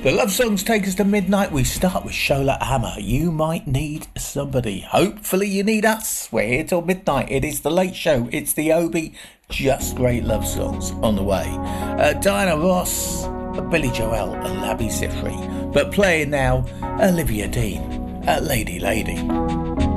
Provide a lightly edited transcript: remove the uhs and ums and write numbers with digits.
The love songs take us to midnight. We start with Shola Hammer. You might need somebody. Hopefully you need us. We're here till midnight. It is the late show. It's the Obi. Just great love songs on the way. Diana Ross, Billy Joel and Labi Siffredi. But playing now, Olivia Dean at Lady Lady.